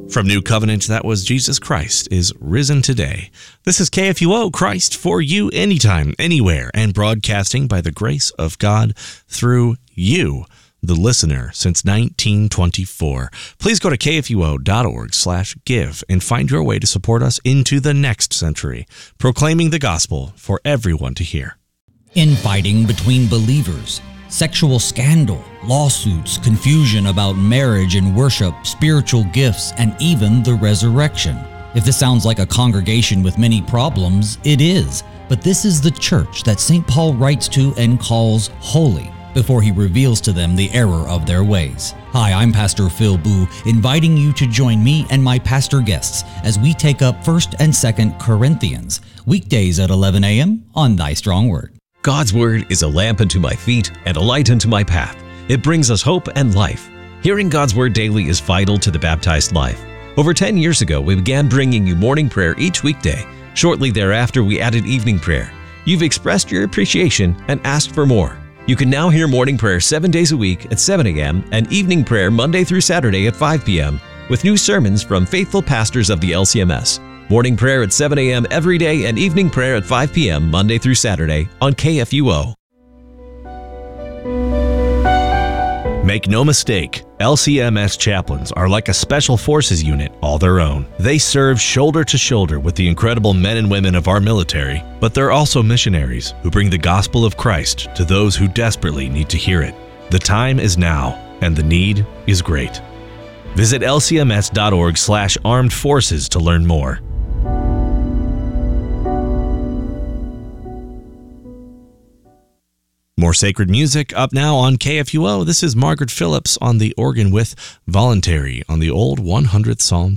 From New Covenant, that was Jesus Christ is risen today. This is KFUO, Christ for you anytime, anywhere, and broadcasting by the grace of God through you, the listener, since 1924. Please go to kfuo.org/give and find your way to support us into the next century, proclaiming the gospel for everyone to hear. Infighting between believers, sexual scandal, lawsuits, confusion about marriage and worship, spiritual gifts, and even the resurrection. If this sounds like a congregation with many problems, it is. But this is the church that St. Paul writes to and calls holy before he reveals to them the error of their ways. Hi, I'm Pastor Phil Boo, inviting you to join me and my pastor guests as we take up 1st and 2nd Corinthians, weekdays at 11 a.m. on Thy Strong Word. God's Word is a lamp unto my feet and a light unto my path. It brings us hope and life. Hearing God's Word daily is vital to the baptized life. Over 10 years ago, we began bringing you morning prayer each weekday. Shortly thereafter, we added evening prayer. You've expressed your appreciation and asked for more. You can now hear morning prayer 7 days a week at 7 a.m. and evening prayer Monday through Saturday at 5 p.m. with new sermons from faithful pastors of the LCMS. Morning prayer at 7 a.m. every day and evening prayer at 5 p.m. Monday through Saturday on KFUO. Make no mistake, LCMS chaplains are like a special forces unit all their own. They serve shoulder to shoulder with the incredible men and women of our military, but they're also missionaries who bring the gospel of Christ to those who desperately need to hear it. The time is now, and the need is great. Visit lcms.org/armed forces to learn more. More sacred music up now on KFUO. This is Margaret Phillips on the organ with Voluntary on the old 100th Psalm